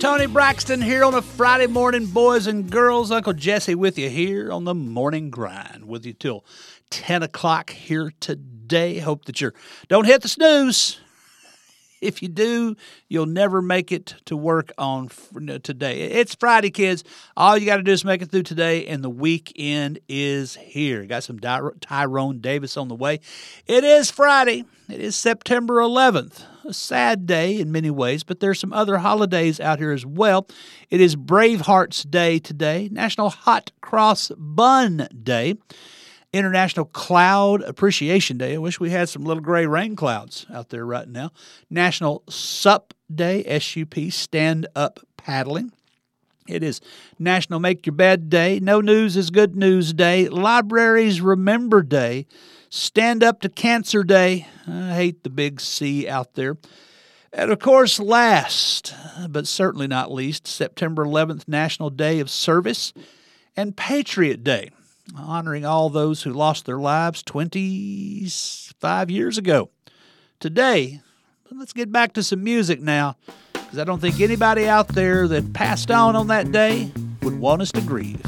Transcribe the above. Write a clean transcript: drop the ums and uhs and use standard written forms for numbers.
Tony Braxton here on a Friday morning, boys and girls. Uncle Jesse with you here on the Morning Grind, with you till 10 o'clock here today. Hope that you don't hit the snooze. If you do, you'll never make it to work on today. It's Friday, kids. All you got to do is make it through today, and the weekend is here. Got some Tyrone Davis on the way. It is Friday. It is September 11th. A sad day in many ways, but there's some other holidays out here as well. It is Bravehearts Day today, National Hot Cross Bun Day, International Cloud Appreciation Day. I wish we had some little gray rain clouds out there right now. National SUP Day, SUP, Stand Up Paddling. It is National Make Your Bed Day, No News is Good News Day, Libraries Remember Day, Stand Up to Cancer Day. I hate the big C out there. And of course, last, but certainly not least, September 11th, National Day of Service and Patriot Day, honoring all those who lost their lives 25 years ago. Today, let's get back to some music now, because I don't think anybody out there that passed on that day would want us to grieve.